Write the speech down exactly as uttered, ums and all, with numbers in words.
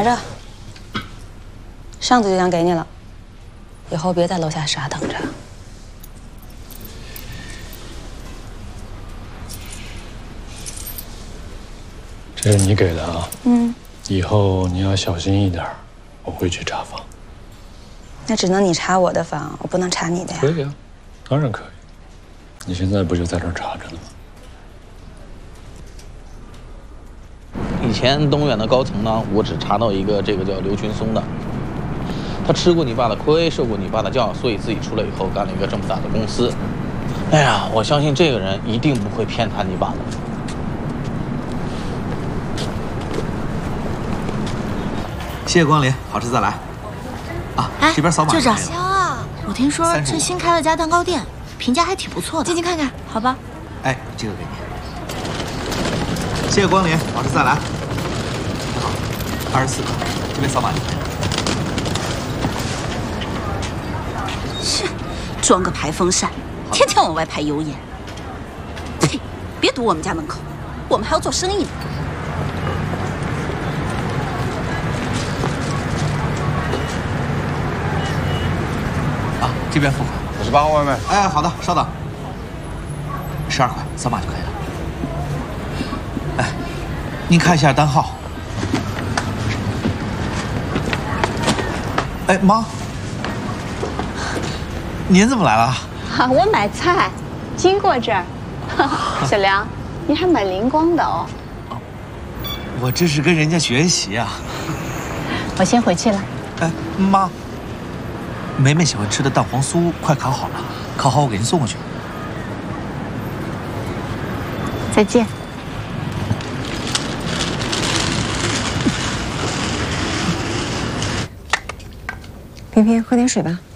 着，上次就想给你了，以后别在楼下傻等着。 这是你给的啊。 嗯。 以后你要小心一点，我会去查房。 那只能你查我的房，我不能查你的呀。 可以啊，当然可以。你现在不就在这儿查着呢吗？ 以前东远的高层呢，我只查到一个这个叫刘群松的，他吃过你爸的亏，受过你爸的教，所以自己出来以后干了一个这么大的公司。哎呀，我相信这个人一定不会偏袒你爸的。 谢谢光临，好吃再来。啊，哎，这边扫码就这。 香啊！我听说这新开了家蛋糕店，评价还挺不错的，进去看看，好吧？ 哎，这个给你。谢谢光临，好吃再来。 好，二十四个，这边扫码就可以了。 是，装个排风扇，天天往外排油烟。呸！别堵我们家门口，我们还要做生意呢。 啊，这边付款。 五十八号外卖。 哎，好的，稍等。十二块，扫码就可以了。哎，您看一下单号。 哎，妈，您怎么来了？ 啊，我买菜，经过这儿。小梁，你还蛮灵光的哦。 我这是跟人家学习啊。 我先回去了。 哎，妈，梅梅喜欢吃的蛋黄酥快烤好了，烤好我给您送过去。 再见。 萍萍，喝点水吧。